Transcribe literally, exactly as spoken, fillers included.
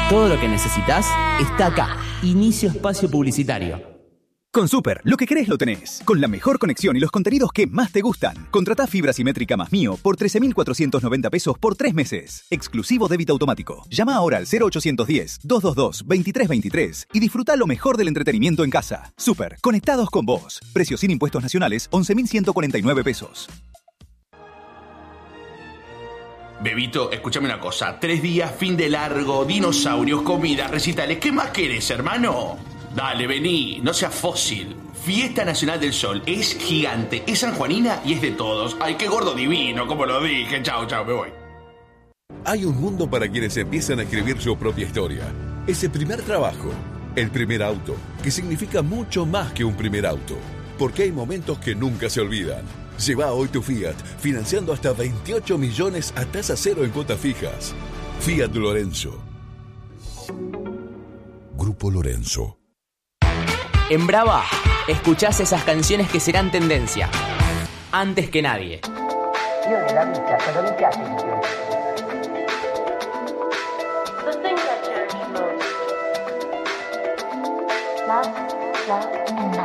Todo lo que necesitas está acá. Inicio espacio publicitario. Con Super, lo que querés lo tenés. Con la mejor conexión y los contenidos que más te gustan. Contratá fibra simétrica más Mío por trece mil cuatrocientos noventa pesos por tres meses. Exclusivo débito automático. Llama ahora al cero ochocientos diez, doscientos veintidós, veintitrés veintitrés y disfruta lo mejor del entretenimiento en casa. Super, conectados con vos. Precio sin impuestos nacionales, once mil ciento cuarenta y nueve pesos. Bebito, escúchame una cosa. Tres días, fin de largo, dinosaurios, comidas, recitales. ¿Qué más querés, hermano? Dale, vení, no seas fósil. Fiesta Nacional del Sol es gigante, es sanjuanina y es de todos. Ay, qué gordo divino, como lo dije. Chao, chao, me voy. Hay un mundo para quienes empiezan a escribir su propia historia. Ese primer trabajo, el primer auto, que significa mucho más que un primer auto. Porque hay momentos que nunca se olvidan. Lleva hoy tu Fiat, financiando hasta veintiocho millones a tasa cero en cuotas fijas. Fiat Lorenzo. Grupo Lorenzo. En Brava, escuchás esas canciones que serán tendencia. Antes que nadie. Io nella vita cosa mi piace di più? The thing that changed most. Love, love and love.